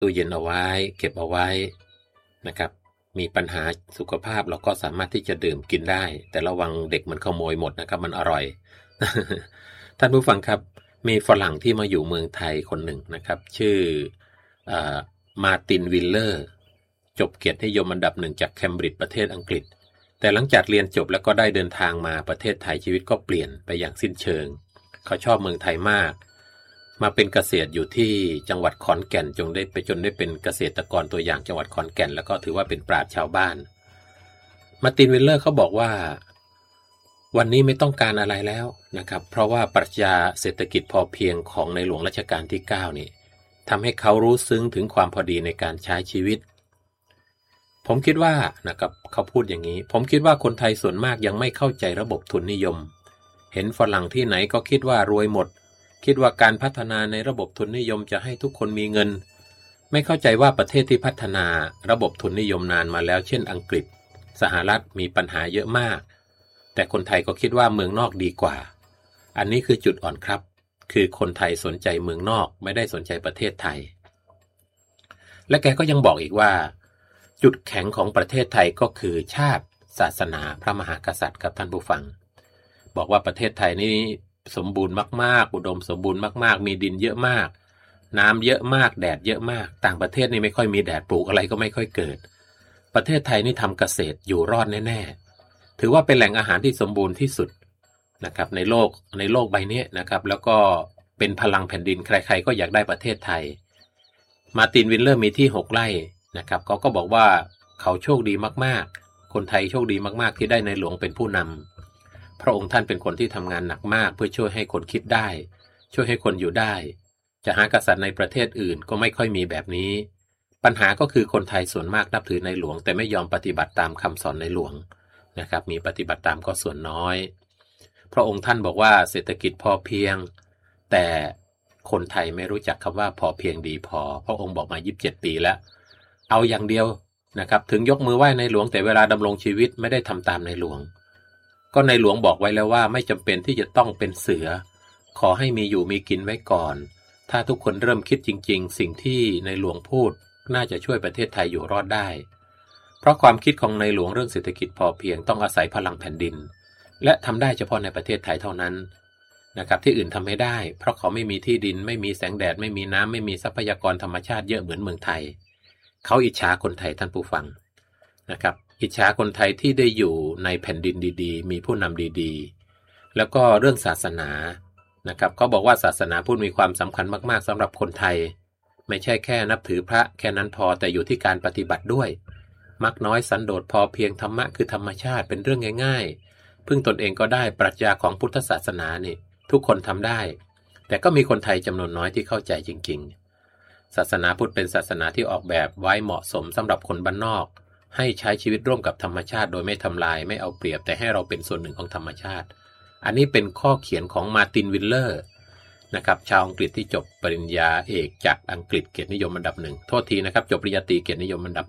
ตู้เย็นเอาไว้เก็บเอาไว้นะครับมีปัญหาสุขภาพเราก็สามารถที่จะดื่มกินได้แต่ระวังเด็กมันขโมยหมดนะครับมันอร่อย ท่านผู้ฟังครับมีฝรั่งที่มาอยู่เมืองไทยคนหนึ่งนะครับชื่อมาร์ตินวิลเลอร์จบเกียรตินิยมอันดับ 1จากเคมบริดจ์ประเทศอังกฤษแต่หลังจากเรียนจบแล้วก็ได้เดินทางมาประเทศไทยชีวิตก็เปลี่ยนไปอย่างสิ้นเชิงเขาชอบเมืองไทยมากมาเป็นเกษตรอยู่ที่จังหวัดขอนแก่นจนได้เป็นเกษตรกรตัวอย่างจังหวัดขอนแก่นแล้วก็ถือว่าเป็นปราชญ์ชาวบ้านมาร์ตินวิลเลอร์เขาบอกว่าวันนี้ไม่ต้องการอะไรแล้วนะครับเพราะว่าปรัชญาเศรษฐกิจพอเพียงของในหลวงรัชกาลที่9นี่ทำให้เขารู้ซึ้งถึงความพอดีในการใช้ชีวิตผมคิดว่านะครับเขาพูดอย่างนี้ผมคิดว่าคนไทยส่วนมากยังไม่เข้าใจระบบทุนนิยมเห็นฝรั่งที่ไหนก็คิดว่ารวยหมดคิดว่าการพัฒนาในระบบทุนนิยมจะให้ทุกคนมีเงินไม่เข้าใจว่าประเทศที่พัฒนาระบบทุนนิยมนานมาแล้วเช่นอังกฤษสหรัฐมีปัญหาเยอะมากแต่คนไทยก็คิดว่าเมืองนอกดีกว่าอันนี้คือจุดอ่อนครับคือคนไทยสนใจเมืองนอกไม่ได้สนใจประเทศไทยและแกก็ยังบอกอีกว่าจุดแข็งของประเทศไทยก็คือชาติศาสนาพระมหากษัตริย์ครับท่านผู้ฟังบอกว่าประเทศไทยนี้สมบูรณ์มากๆอุดมสมบูรณ์มากๆมีดินเยอะมากน้ำเยอะมากแดดเยอะมากต่างประเทศนี่ไม่ค่อยมีแดดปลูกอะไรก็ไม่ค่อยเกิดประเทศไทยนี่ทำเกษตรอยู่รอดแน่ๆถือว่าเป็นแหล่งอาหารที่สมบูรณ์ที่สุดนะครับในโลกใบนี้นะครับแล้วก็เป็นพลังแผ่นดินใครๆก็อยากได้ประเทศไทยมาร์ตินวิลเลอร์มีที่6 ไร่นะครับเขาก็บอกว่าเขาโชคดีมากๆคนไทยโชคดีมากๆที่ได้ในหลวงเป็นผู้นำพระองค์ท่านเป็นคนที่ทำงานหนักมากเพื่อช่วยให้คนคิดได้ช่วยให้คนอยู่ได้จะหากษัตริย์ในประเทศอื่นก็ไม่ค่อยมีแบบนี้ปัญหาก็คือคนไทยส่วนมากนับถือในหลวงแต่ไม่ยอมปฏิบัติตามคำสอนในหลวงนะครับมีปฏิบัติตามก็ส่วนน้อยพระองค์ท่านบอกว่าเศรษฐกิจพอเพียงแต่คนไทยไม่รู้จักคำว่าพอเพียงดีพอพระองค์บอกมา27 ปีแล้วเอาอย่างเดียวนะครับถึงยกมือไหว้ในหลวงแต่เวลาดำรงชีวิตไม่ได้ทำตามในหลวงก็ในหลวงบอกไว้แล้วว่าไม่จำเป็นที่จะต้องเป็นเสือขอให้มีอยู่มีกินไว้ก่อนถ้าทุกคนเริ่มคิดจริงๆสิ่งที่ในหลวงพูดน่าจะช่วยประเทศไทยอยู่รอดได้เพราะความคิดของในหลวงเรื่องเศรษฐกิจพอเพียงต้องอาศัยพลังแผ่นดินและทำได้เฉพาะในประเทศไทยเท่านั้นนะครับที่อื่นทำไม่ได้เพราะเขาไม่มีที่ดินไม่มีแสงแดดไม่มีน้ำไม่มีทรัพยากรธรรมชาติเยอะเหมือนเมืองไทยเขาอิจฉาคนไทยท่านผู้ฟังนะครับอิจฉาคนไทยที่ได้อยู่ในแผ่นดินดีๆมีผู้นำดีๆแล้วก็เรื่องศาสนานะครับเขาบอกว่าศาสนาพุทธมีความสำคัญมากๆสำหรับคนไทยไม่ใช่แค่นับถือพระแค่นั้นพอแต่อยู่ที่การปฏิบัติด้วยมักน้อยสันโดษพอเพียงธรรมะคือธรรมชาติเป็นเรื่องง่ายๆพึ่งตนเองก็ได้ปรัชญาของพุทธศาสนานี่ทุกคนทำได้แต่ก็มีคนไทยจำนวนน้อยที่เข้าใจจริงๆศาสนาพุทธเป็นศาสนาที่ออกแบบไว้เหมาะสมสำหรับคนบ้านนอกให้ใช้ชีวิตร่วมกับธรรมชาติโดยไม่ทำลายไม่เอาเปรียบแต่ให้เราเป็นส่วนหนึ่งของธรรมชาติอันนี้เป็นข้อเขียนของมาร์ตินวิลเลอร์นะครับชาวอังกฤษที่จบปริญญาเอกจากอังกฤษเกียรตินิยมอันดับ 1โทษทีนะครับจบปริญญาตรีเกียรตินิยมอันดับ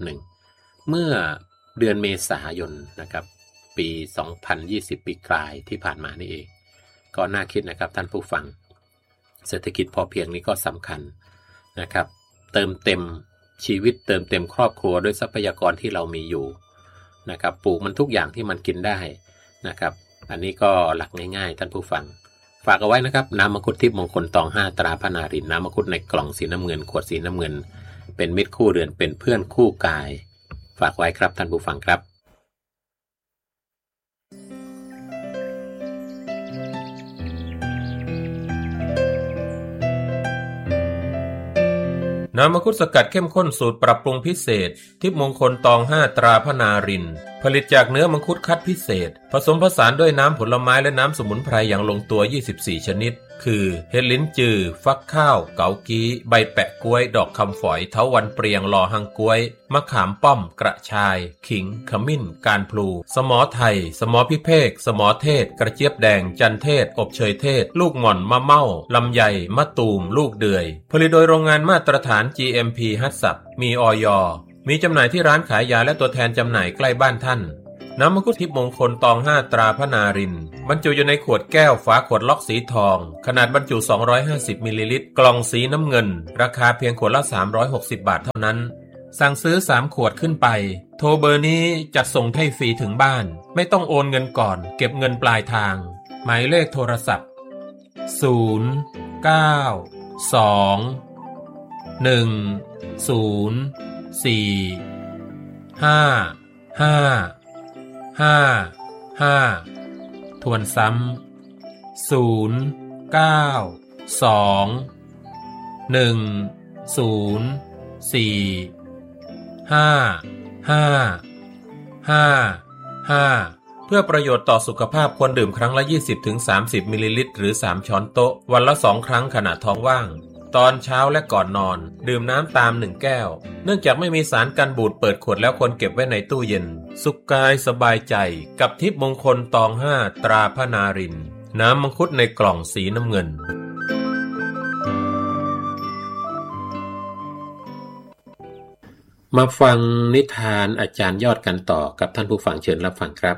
1เมื่อเดือนเมษายนนะครับปี2020ปีกลายที่ผ่านมานี่เองก็น่าคิดนะครับท่านผู้ฟังเศรษฐกิจพอเพียงนี้ก็สำคัญนะครับเติมเต็มชีวิตเติมเต็มครอบครัวด้วยทรัพยากรที่เรามีอยู่นะครับปลูกมันทุกอย่างที่มันกินได้นะครับอันนี้ก็หลักง่ายๆท่านผู้ฟังฝากเอาไว้นะครับน้ำมังคุดทิพย์มงคลตอง5ตราพระนารินทร์น้ำมังคุดในกล่องสีน้ำเงินขวดสีน้ำเงินเป็นมิตรคู่เรือนเป็นเพื่อนคู่กายฝากไว้ครับท่านผู้ฟังครับน้ำมังคุดสกัดเข้มข้นสูตรปรับปรุงพิเศษทิพย์มงคลตอง5ตราพระนารินทร์ผลิตจากเนื้อมังคุดคัดพิเศษผสมผสานด้วยน้ำผลไม้และน้ำสมุนไพรอย่างลงตัว24ชนิดคือเห็ดลิ้นจือฟักข้าวเกากี้ใบแปะก๊วยดอกคำฝอยเถาวัลย์เปรียงลอหังก๊วยมะขามป้อมกระชายขิงขมิ้นการพลูสมอไทยสมอพิเภกสมอเทศกระเจี๊ยบแดงจันเทศอบเชยเทศลูกหม่อนมะเม่าลำไยมะตูมลูกเดือยผลิตโดยโรงงานมาตรฐาน GMP ฮัตสับมีอย.มีจำหน่ายที่ร้านขายยาและตัวแทนจำหน่ายใกล้บ้านท่านน้ำมังคุดทิพย์มงคลตอง5ตราพระนารินทร์บรรจุอยู่ในขวดแก้วฝาขวดล็อกสีทองขนาดบรรจุ250มิลลิลิตรกล่องสีน้ำเงินราคาเพียงขวดละ360บาทเท่านั้นสั่งซื้อ3ขวดขึ้นไปโทรเบอร์นี้จัดส่งให้ฟรีถึงบ้านไม่ต้องโอนเงินก่อนเก็บเงินปลายทางหมายเลขโทรศัพท์0 9 2 1 0 4 5 5 5 ทวนซ้ำ0 9 2 1 0 4 5 5 5 เพื่อประโยชน์ต่อสุขภาพควรดื่มครั้งละ 20-30 มิลลิลิตรหรือ3ช้อนโต๊ะวันละ2ครั้งขณะท้องว่างตอนเช้าและก่อนนอนดื่มน้ำตาม1แก้วเนื่องจากไม่มีสารกันบูดเปิดขวดแล้วควรเก็บไว้ในตู้เย็นสุขกายสบายใจกับทิพย์มงคลตอง5ตราพระนารินทร์น้ำมังคุดในกล่องสีน้ำเงินมาฟังนิทานอาจารย์ยอดกันต่อกับท่านผู้ฟังเชิญรับฟังครับ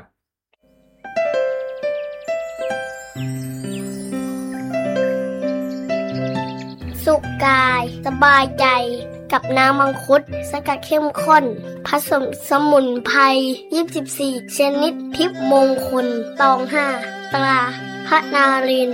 สุขกายสบายใจกับน้ำมังคุดสกัดเข้มข้นผสมสมุนไพร24ชนิดทิพย์มงคลตอง5ตราพระนารินทร์